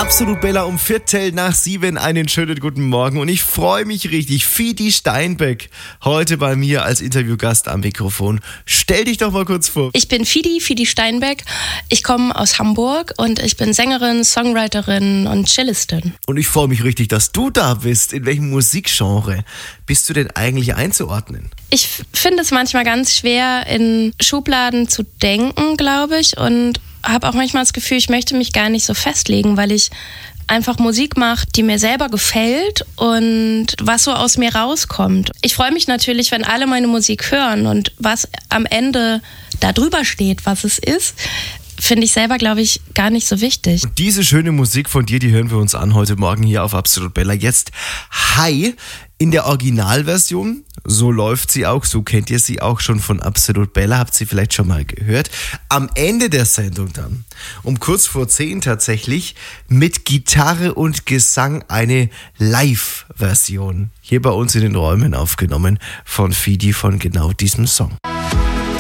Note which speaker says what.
Speaker 1: Absolut Bella um 7:15 einen schönen guten Morgen und ich freue mich richtig. Fidi Steinbeck heute bei mir als Interviewgast am Mikrofon. Stell dich doch mal kurz vor.
Speaker 2: Ich bin Fidi Steinbeck. Ich komme aus Hamburg und ich bin Sängerin, Songwriterin und Cellistin.
Speaker 1: Und ich freue mich richtig, dass du da bist. In welchem Musikgenre bist du denn eigentlich einzuordnen?
Speaker 2: Ich finde es manchmal ganz schwer, in Schubladen zu denken, glaube ich, und habe auch manchmal das Gefühl, ich möchte mich gar nicht so festlegen, weil ich einfach Musik mache, die mir selber gefällt und was so aus mir rauskommt. Ich freue mich natürlich, wenn alle meine Musik hören und was am Ende da drüber steht, was es ist, finde ich selber, glaube ich, gar nicht so wichtig.
Speaker 1: Und diese schöne Musik von dir, die hören wir uns an heute Morgen hier auf Absolut Bella. Jetzt Hi in der Originalversion. So läuft sie auch, so kennt ihr sie auch schon von Absolut Bella, habt sie vielleicht schon mal gehört. Am Ende der Sendung dann, um kurz vor 10 tatsächlich, mit Gitarre und Gesang eine Live-Version. Hier bei uns in den Räumen aufgenommen von Fidi von genau diesem Song.